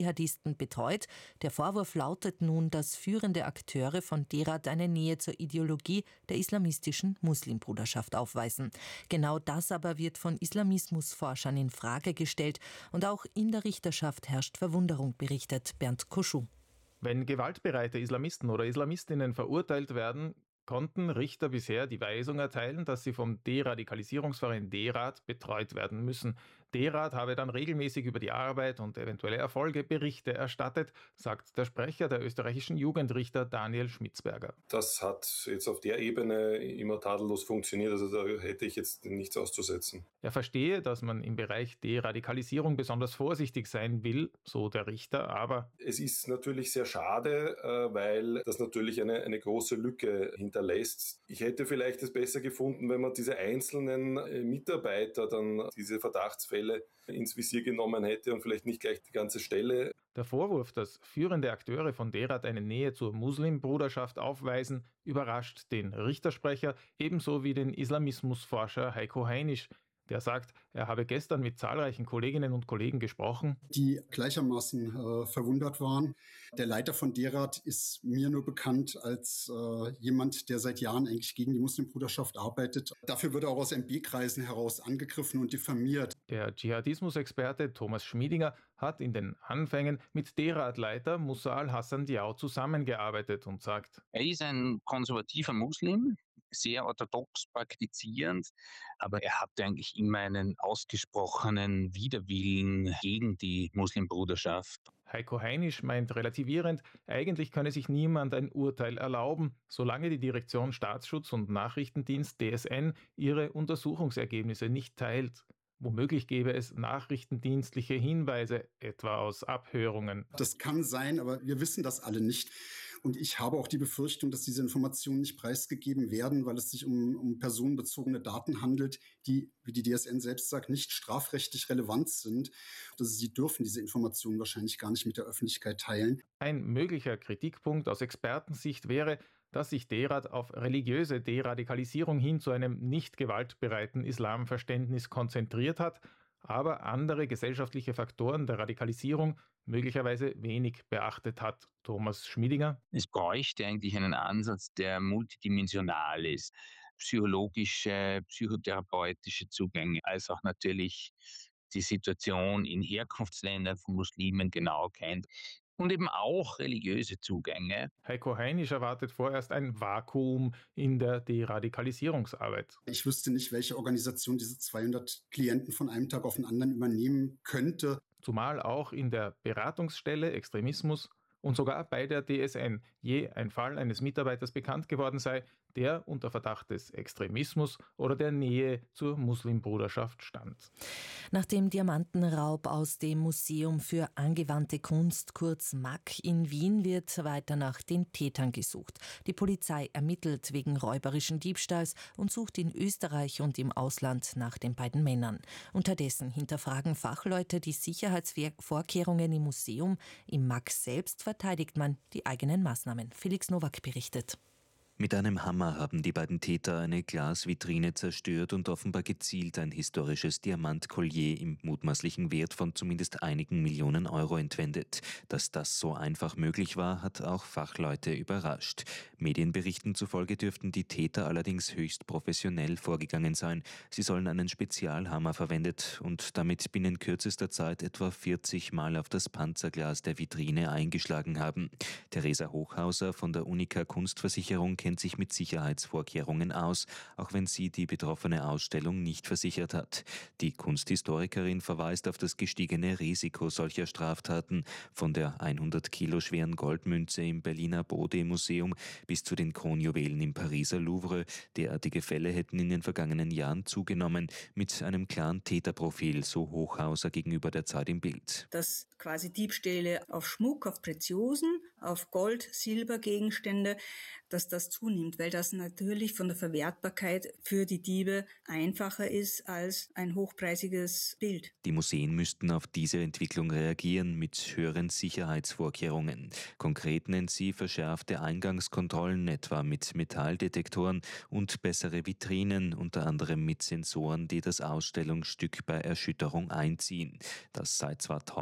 Dschihadisten betreut. Der Vorwurf lautet nun, dass führende Akteure von Derat eine Nähe zur Ideologie der islamistischen Muslimbruderschaft aufweisen. Genau das aber wird von Islamismusforschern in Frage gestellt und auch in der Richterschaft herrscht Verwunderung, berichtet Bernd Koschou. Wenn gewaltbereite Islamisten oder Islamistinnen verurteilt werden, konnten Richter bisher die Weisung erteilen, dass sie vom Deradikalisierungsverein Derat betreut werden müssen. Derat habe dann regelmäßig über die Arbeit und eventuelle Erfolge Berichte erstattet, sagt der Sprecher der österreichischen Jugendrichter Daniel Schmitzberger. Das hat jetzt auf der Ebene immer tadellos funktioniert, also da hätte ich jetzt nichts auszusetzen. Er verstehe, dass man im Bereich Deradikalisierung besonders vorsichtig sein will, so der Richter, aber es ist natürlich sehr schade, weil das natürlich eine große Lücke hinterlässt. Ich hätte vielleicht es besser gefunden, wenn man diese einzelnen Mitarbeiter dann diese Verdachtsfälle ins Visier genommen hätte und vielleicht nicht gleich die ganze Stelle. Der Vorwurf, dass führende Akteure von Derat eine Nähe zur Muslimbruderschaft aufweisen, überrascht den Richtersprecher ebenso wie den Islamismusforscher Heiko Heinisch. Der sagt, er habe gestern mit zahlreichen Kolleginnen und Kollegen gesprochen, die gleichermaßen verwundert waren. Der Leiter von Derat ist mir nur bekannt als jemand, der seit Jahren eigentlich gegen die Muslimbruderschaft arbeitet. Dafür wird er auch aus MB-Kreisen heraus angegriffen und diffamiert. Der Dschihadismus-Experte Thomas Schmiedinger hat in den Anfängen mit Derat-Leiter Musa al-Hassan Diaw zusammengearbeitet und sagt: Er ist ein konservativer Muslim, sehr orthodox praktizierend, aber er hatte eigentlich immer einen ausgesprochenen Widerwillen gegen die Muslimbruderschaft. Heiko Heinisch meint relativierend, eigentlich könne sich niemand ein Urteil erlauben, solange die Direktion Staatsschutz und Nachrichtendienst DSN ihre Untersuchungsergebnisse nicht teilt. Womöglich gäbe es nachrichtendienstliche Hinweise, etwa aus Abhörungen. Das kann sein, aber wir wissen das alle nicht. Und ich habe auch die Befürchtung, dass diese Informationen nicht preisgegeben werden, weil es sich um personenbezogene Daten handelt, die, wie die DSN selbst sagt, nicht strafrechtlich relevant sind. Also sie dürfen diese Informationen wahrscheinlich gar nicht mit der Öffentlichkeit teilen. Ein möglicher Kritikpunkt aus Expertensicht wäre, dass sich Derat auf religiöse Deradikalisierung hin zu einem nicht gewaltbereiten Islamverständnis konzentriert hat, aber andere gesellschaftliche Faktoren der Radikalisierung möglicherweise wenig beachtet hat. Thomas Schmiedinger: Es bräuchte eigentlich einen Ansatz, der multidimensional ist. Psychologische, psychotherapeutische Zugänge, als auch natürlich die Situation in Herkunftsländern von Muslimen genau kennt. Und eben auch religiöse Zugänge. Heiko Heinisch erwartet vorerst ein Vakuum in der Deradikalisierungsarbeit. Ich wüsste nicht, welche Organisation diese 200 Klienten von einem Tag auf den anderen übernehmen könnte. Zumal auch in der Beratungsstelle Extremismus und sogar bei der DSN je ein Fall eines Mitarbeiters bekannt geworden sei, der unter Verdacht des Extremismus oder der Nähe zur Muslimbruderschaft stand. Nach dem Diamantenraub aus dem Museum für angewandte Kunst, kurz MAK, in Wien wird weiter nach den Tätern gesucht. Die Polizei ermittelt wegen räuberischen Diebstahls und sucht in Österreich und im Ausland nach den beiden Männern. Unterdessen hinterfragen Fachleute die Sicherheitsvorkehrungen im Museum. Im MAK selbst verteidigt man die eigenen Maßnahmen. Felix Nowak berichtet. Mit einem Hammer haben die beiden Täter eine Glasvitrine zerstört und offenbar gezielt ein historisches Diamantkollier im mutmaßlichen Wert von zumindest einigen Millionen Euro entwendet. Dass das so einfach möglich war, hat auch Fachleute überrascht. Medienberichten zufolge dürften die Täter allerdings höchst professionell vorgegangen sein. Sie sollen einen Spezialhammer verwendet und damit binnen kürzester Zeit etwa 40 Mal auf das Panzerglas der Vitrine eingeschlagen haben. Theresa Hochhauser von der Unica Kunstversicherung kennt sich mit Sicherheitsvorkehrungen aus, auch wenn sie die betroffene Ausstellung nicht versichert hat. Die Kunsthistorikerin verweist auf das gestiegene Risiko solcher Straftaten, von der 100 Kilo schweren Goldmünze im Berliner Bode-Museum bis zu den Kronjuwelen im Pariser Louvre. Derartige Fälle hätten in den vergangenen Jahren zugenommen, mit einem klaren Täterprofil, so Hochhauser gegenüber der Zeit im Bild. Dass quasi Diebstähle auf Schmuck, auf Preziosen, auf Gold, Silbergegenstände, dass das zunimmt, weil das natürlich von der Verwertbarkeit für die Diebe einfacher ist als ein hochpreisiges Bild. Die Museen müssten auf diese Entwicklung reagieren mit höheren Sicherheitsvorkehrungen. Konkret nennt sie verschärfte Eingangskontrollen, etwa mit Metalldetektoren und bessere Vitrinen, unter anderem mit Sensoren, die das Ausstellungsstück bei Erschütterung einziehen. Das sei zwar teuer,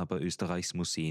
aber Österreichs Museen